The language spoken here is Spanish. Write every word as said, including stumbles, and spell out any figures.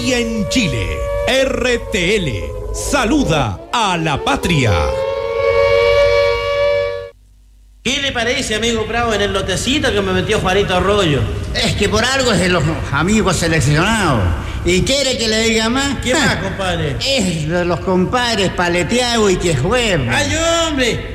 Y en Chile, R T L saluda a la patria. ¿Qué le parece, amigo Bravo, en el lotecito que me metió Juanito Arroyo? Es que por algo es de los amigos seleccionados. ¿Y quiere que le diga más? ¿Qué más, compadre? Es de los compadres paleteados y que juegan. ¡Ay, hombre!